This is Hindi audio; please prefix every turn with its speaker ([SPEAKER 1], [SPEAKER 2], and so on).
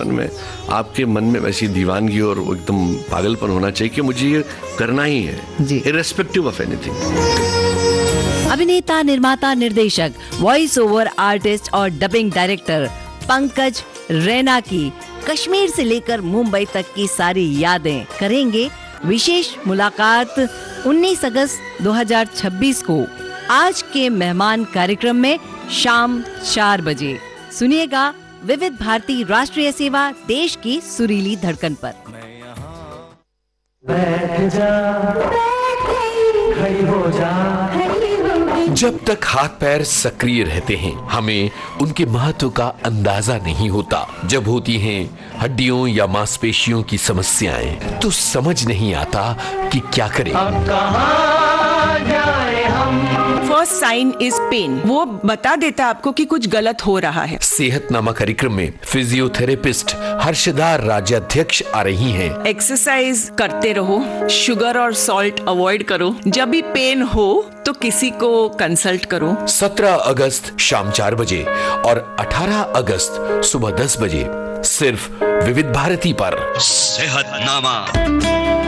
[SPEAKER 1] बचपन में आपके मन में वैसी दीवानगी और एकदम पागलपन होना चाहिए कि मुझे ये करना ही है, इर्रेस्पेक्टिव ऑफ एनीथिंग।
[SPEAKER 2] अभिनेता, निर्माता, निर्देशक, वॉइस ओवर आर्टिस्ट और डबिंग डायरेक्टर पंकज रैना की कश्मीर से लेकर मुंबई तक की सारी यादें करेंगे विशेष मुलाकात 19 अगस्त 2026 को आज के मेहमान कार्यक्रम में शाम 4 बजे। सुनिएगा विविध भारती राष्ट्रीय सेवा, देश की सुरीली धड़कन पर।
[SPEAKER 3] जब तक हाथ पैर सक्रिय रहते हैं हमें उनके महत्व का अंदाजा नहीं होता। जब होती हैं हड्डियों या मांसपेशियों की समस्याएं तो समझ नहीं आता कि क्या करें।
[SPEAKER 4] फर्स्ट साइन इज पेन, वो बता देता आपको कि कुछ गलत हो रहा है।
[SPEAKER 3] सेहतनामा कार्यक्रम में फिजियोथेरेपिस्ट हर्षदा राज्याध्यक्ष आ रही हैं।
[SPEAKER 4] एक्सरसाइज करते रहो, शुगर और सॉल्ट अवॉइड करो, जब भी पेन हो तो किसी को कंसल्ट करो।
[SPEAKER 3] 17 अगस्त शाम 4 बजे और 18 अगस्त सुबह 10 बजे सिर्फ विविध भारती पर।
[SPEAKER 5] सेहतनामा।